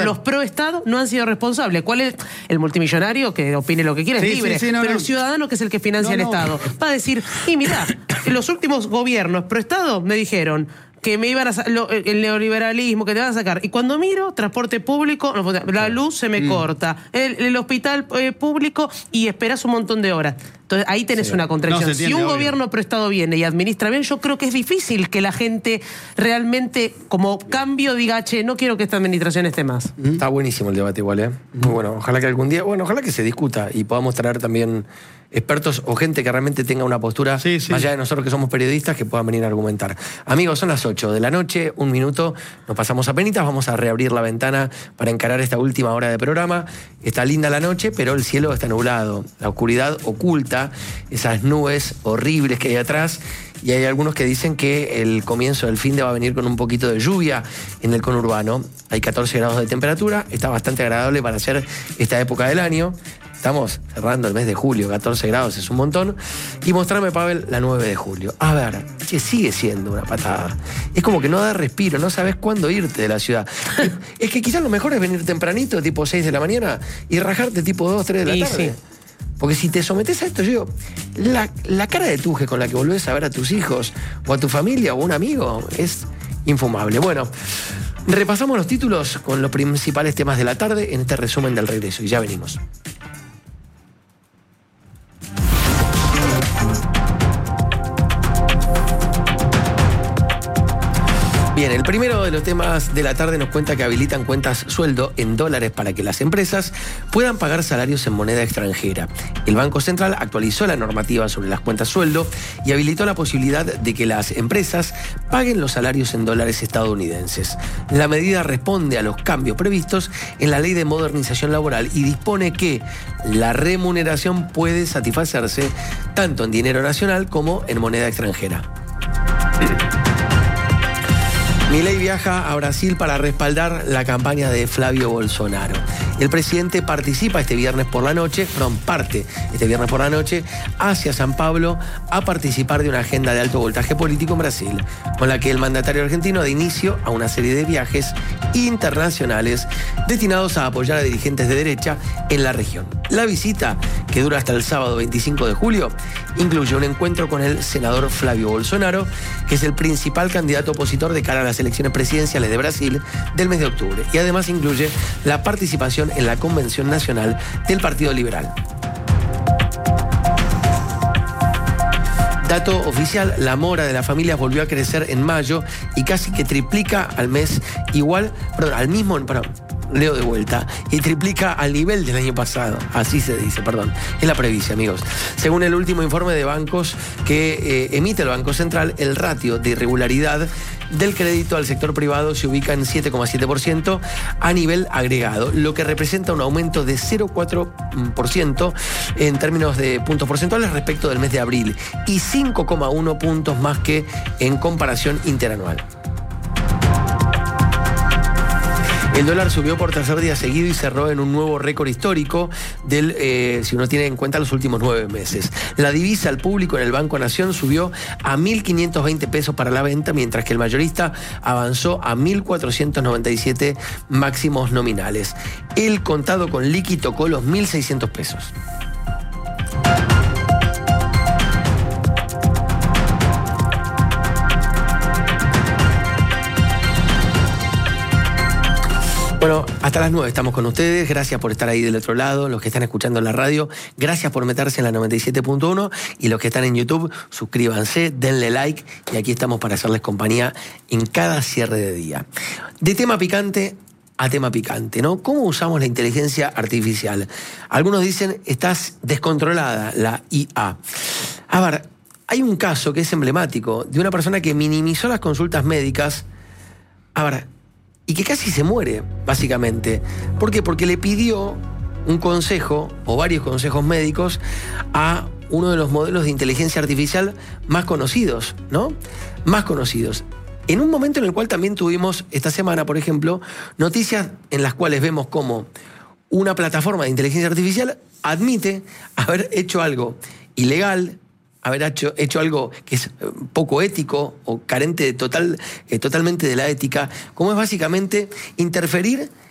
los pro Estado no han sido responsables. ¿Cuál es el multimillonario que opine lo que quiera? Es libre. Pero el ciudadano, que es el que financia el Estado, va a decir, y mirá, en los últimos gobiernos pro Estado me dijeron que me iban a el neoliberalismo, que te van a sacar. Y cuando miro, transporte público, la luz se me corta, el hospital público, y esperas un montón de horas. Entonces ahí tenés una contradicción. Si un gobierno pro Estado viene y administra bien, yo creo que es difícil que la gente realmente, como cambio, diga, che, no quiero que esta administración esté más. Está buenísimo el debate igual, ¿eh? Muy bueno. Ojalá que algún día, ojalá que se discuta y podamos traer también expertos o gente que realmente tenga una postura, más allá de nosotros que somos periodistas, que puedan venir a argumentar. Amigos, son las 8 de la noche, 1 minuto, nos pasamos apenitas, vamos a reabrir la ventana para encarar esta última hora de programa. Está linda la noche, pero el cielo está nublado, la oscuridad oculta esas nubes horribles que hay atrás, y hay algunos que dicen que el comienzo del fin de va a venir con un poquito de lluvia en el conurbano. Hay 14 grados de temperatura, está bastante agradable para hacer esta época del año. Estamos cerrando el mes de julio, 14 grados es un montón. Y mostrame, Pavel, la 9 de julio. A ver, que sigue siendo una patada. Es como que no da respiro, no sabes cuándo irte de la ciudad. Es que quizás lo mejor es venir tempranito, tipo 6 de la mañana, y rajarte tipo 2, 3 de la tarde. Sí. Porque si te sometes a esto, yo digo, la cara de tuje con la que volvés a ver a tus hijos, o a tu familia, o a un amigo, es infumable. Bueno, repasamos los títulos con los principales temas de la tarde en este resumen del regreso, y ya venimos. Bien, el primero de los temas de la tarde nos cuenta que habilitan cuentas sueldo en dólares para que las empresas puedan pagar salarios en moneda extranjera. El Banco Central actualizó la normativa sobre las cuentas sueldo y habilitó la posibilidad de que las empresas paguen los salarios en dólares estadounidenses. La medida responde a los cambios previstos en la Ley de Modernización Laboral y dispone que la remuneración puede satisfacerse tanto en dinero nacional como en moneda extranjera. Milei viaja a Brasil para respaldar la campaña de Flavio Bolsonaro. El presidente parte este viernes por la noche hacia San Pablo a participar de una agenda de alto voltaje político en Brasil, con la que el mandatario argentino da inicio a una serie de viajes internacionales destinados a apoyar a dirigentes de derecha en la región. La visita, que dura hasta el sábado 25 de julio, incluye un encuentro con el senador Flavio Bolsonaro, que es el principal candidato opositor de cara a las elecciones presidenciales de Brasil del mes de octubre, y además incluye la participación en la Convención Nacional del Partido Liberal. Dato oficial, la mora de las familias volvió a crecer en mayo y casi que triplica al y triplica al nivel del año pasado. Así se dice, es la previsión, amigos. Según el último informe de bancos que emite el Banco Central, el ratio de irregularidad del crédito al sector privado se ubica en 7,7% a nivel agregado, lo que representa un aumento de 0,4% en términos de puntos porcentuales respecto del mes de abril y 5,1 puntos más que en comparación interanual. El dólar subió por tercer día seguido y cerró en un nuevo récord histórico si uno tiene en cuenta los últimos 9 meses. La divisa al público en el Banco Nación subió a 1.520 pesos para la venta, mientras que el mayorista avanzó a 1.497 máximos nominales. El contado con liqui tocó los 1.600 pesos. Bueno, hasta las 9 estamos con ustedes. Gracias por estar ahí del otro lado. Los que están escuchando en la radio, gracias por meterse en la 97.1. Y los que están en YouTube, suscríbanse, denle like. Y aquí estamos para hacerles compañía en cada cierre de día. De tema picante a tema picante, ¿no? ¿Cómo usamos la inteligencia artificial? Algunos dicen, estás descontrolada, la IA. A ver, hay un caso que es emblemático de una persona que minimizó las consultas médicas. A ver, y que casi se muere, básicamente. ¿Por qué? Porque le pidió un consejo, o varios consejos médicos, a uno de los modelos de inteligencia artificial más conocidos, ¿no? Más conocidos. En un momento en el cual también tuvimos, esta semana, por ejemplo, noticias en las cuales vemos cómo una plataforma de inteligencia artificial admite haber hecho algo ilegal, haber hecho algo que es poco ético o carente totalmente de la ética, como es básicamente interferir